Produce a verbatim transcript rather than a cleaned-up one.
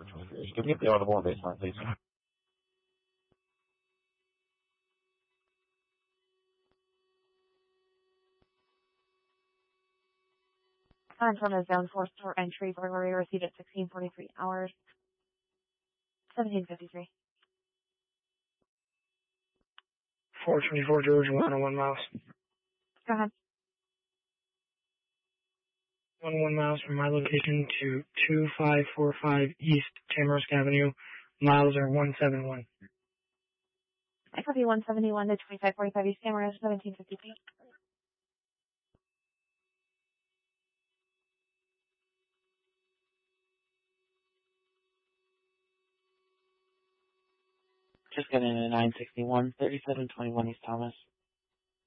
Can we get the audible on baseline, please? Time from is down force for entry. Burglary received at sixteen forty-three hours. seventeen fifty-three. four twenty-four George, one oh one miles. Go ahead. one oh one miles from my location to two five four five East Tamarisk Avenue. Miles are one seventy-one. I copy one seventy-one to twenty-five forty-five East Tamarisk, seventeen fifty-three. Just got in at nine sixty-one, thirty-seven twenty-one East Thomas.